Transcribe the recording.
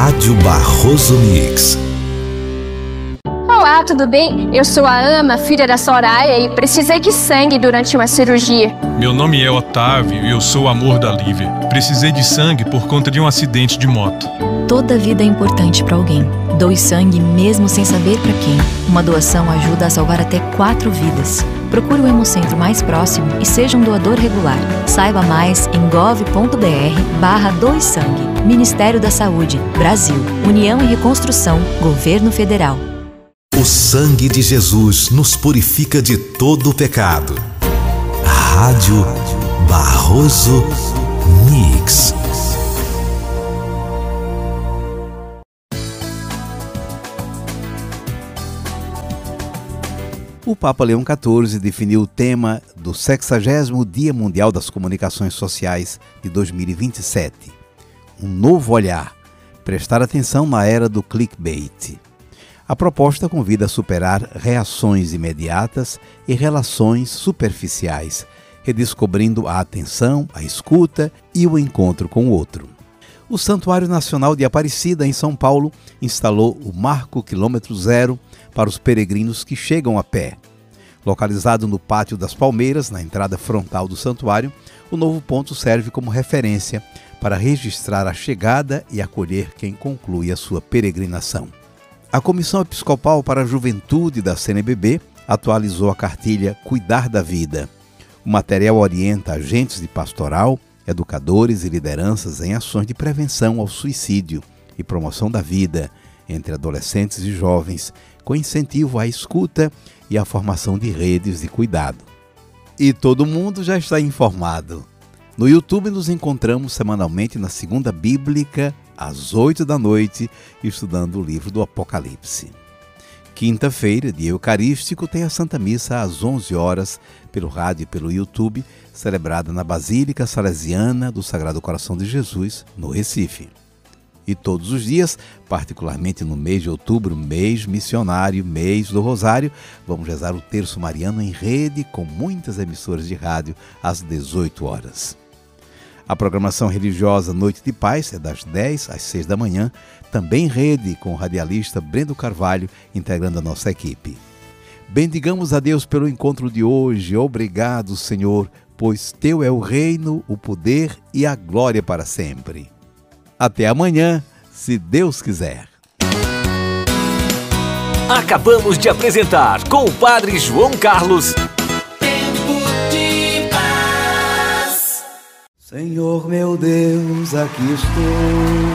Rádio Barroso Mix. Olá, tudo bem? Eu sou a Ama, filha da Soraya, e precisei de sangue durante uma cirurgia. Meu nome é Otávio e eu sou o amor da Lívia. Precisei de sangue por conta de um acidente de moto. Toda vida é importante para alguém. Doe sangue mesmo sem saber para quem. Uma doação ajuda a salvar até 4 vidas. Procure o Hemocentro mais próximo e seja um doador regular. Saiba mais em gov.br/doe-sangue. Ministério da Saúde, Brasil, União e Reconstrução, Governo Federal. O sangue de Jesus nos purifica de todo o pecado. Rádio Barroso Mix. O Papa Leão XIV definiu o tema do 60º Dia Mundial das Comunicações Sociais de 2027. Um novo olhar, prestar atenção na era do clickbait. A proposta convida a superar reações imediatas e relações superficiais, redescobrindo a atenção, a escuta e o encontro com o outro. O Santuário Nacional de Aparecida, em São Paulo, instalou o Marco Quilômetro Zero para os peregrinos que chegam a pé. Localizado no Pátio das Palmeiras, na entrada frontal do santuário, o novo ponto serve como referência para registrar a chegada e acolher quem conclui a sua peregrinação. A Comissão Episcopal para a Juventude da CNBB atualizou a cartilha Cuidar da Vida. O material orienta agentes de pastoral, educadores e lideranças em ações de prevenção ao suicídio e promoção da vida entre adolescentes e jovens, com incentivo à escuta e à formação de redes de cuidado. E todo mundo já está informado. No YouTube nos encontramos semanalmente na Segunda Bíblica, às 8 da noite, estudando o livro do Apocalipse. Quinta-feira, dia eucarístico, tem a Santa Missa às 11 horas, pelo rádio e pelo YouTube, celebrada na Basílica Salesiana do Sagrado Coração de Jesus, no Recife. E todos os dias, particularmente no mês de outubro, mês missionário, mês do Rosário, vamos rezar o Terço Mariano em rede com muitas emissoras de rádio às 18 horas. A programação religiosa Noite de Paz é das 10 às 6 da manhã, também em rede com o radialista Brendo Carvalho, integrando a nossa equipe. Bendigamos a Deus pelo encontro de hoje. Obrigado, Senhor, pois Teu é o reino, o poder e a glória para sempre. Até amanhã, se Deus quiser. Acabamos de apresentar com o Padre João Carlos. Tempo de paz. Senhor meu Deus, aqui estou.